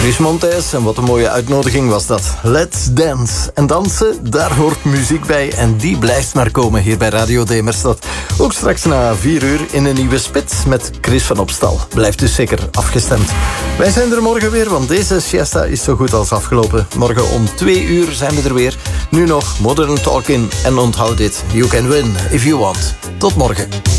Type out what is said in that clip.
Chris Montez, en wat een mooie uitnodiging was dat. Let's dance. En dansen, daar hoort muziek bij en die blijft maar komen hier bij Radio Demerstad. Ook straks na 4 uur in een nieuwe spits met Chris van Opstal. Blijft dus zeker afgestemd. Wij zijn er morgen weer, want deze siesta is zo goed als afgelopen. Morgen om 2 uur zijn we er weer. Nu nog Modern Talking en onthoud dit. You can win if you want. Tot morgen.